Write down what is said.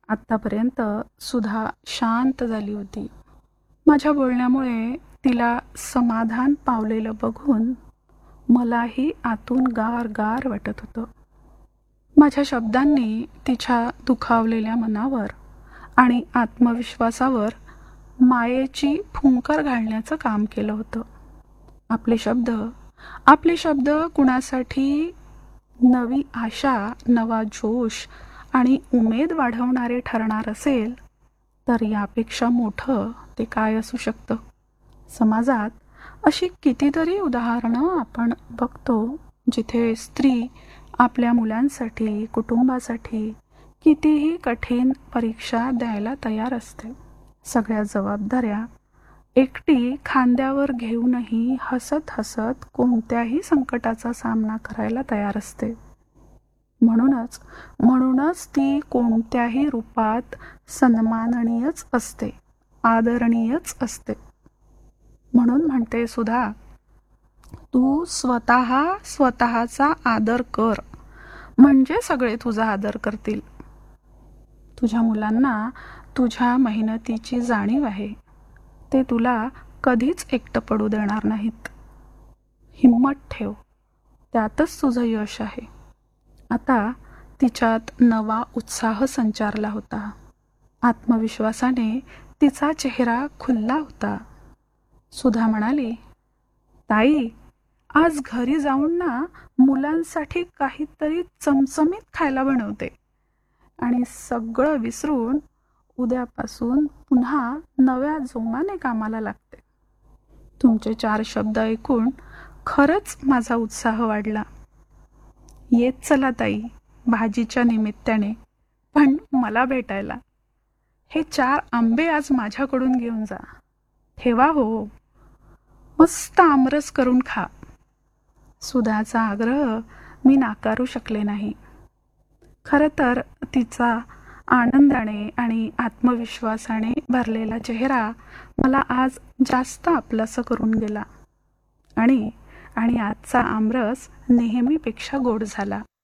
आत्तापर्यंत सुधा शांत झाली होती. माझ्या बोलण्यामुळे तिला समाधान पावलेलं बघून मलाही आतून गार गार वाटत होतं. माझ्या शब्दांनी तिच्या दुखावलेल्या मनावर आणि आत्मविश्वासावर मायेची फुंकर घालण्याचं काम केलं होतं. आपले शब्द कुणासाठी नवी आशा, नवा जोश आणि उमेद वाढवणारे ठरणार असेल तर यापेक्षा मोठं ते काय असू शकतं. समाजात अशी कितीतरी उदाहरणं आपण बघतो जिथे स्त्री आपल्या मुलांसाठी, कुटुंबासाठी कितीही कठीण परीक्षा द्यायला तयार असते. सगळ्या जबाबदाऱ्या एकटी खांद्यावर घेऊनही हसत हसत कोणत्याही संकटाचा सामना करायला तयार असते. म्हणूनच ती कोणत्याही रूपात सन्माननीयच असते, आदरणीयच असते. म्हणून म्हणते सुधा, तू स्वतःचा आदर कर, म्हणजे सगळे तुझा आदर करतील. तुझ्या मुलांना तुझ्या मेहनतीची जाणीव आहे. ते तुला कधीच एकटं पडू देणार नाहीत. हिम्मत ठेव, त्यातच तुझं यश आहे. आता तिच्यात नवा उत्साह संचारला होता. आत्मविश्वासाने तिचा चेहरा खुलला होता. सुधा म्हणाली, ताई, आज घरी जाऊन ना मुलांसाठी काहीतरी चमचमीत खायला बनवते आणि सगळं विसरून उद्यापासून पुन्हा नव्या जोमाने कामाला लागते. तुमचे 4 शब्द ऐकून खरंच माझा उत्साह वाढला. येत चला ताई, भाजीच्या निमित्ताने, पण मला भेटायला. हे 4 आंबे आज माझ्याकडून घेऊन जा. ठेवा हो, मस्त आमरस करून खा. सुधाचा आग्रह मी नाकारू शकले नाही. खरं तर तिचा आनंदाने आणि आत्मविश्वासाने भरलेला चेहरा मला आज जास्त आपलंसं करून गेला आणि आजचा आमरस नेहमीपेक्षा गोड झाला.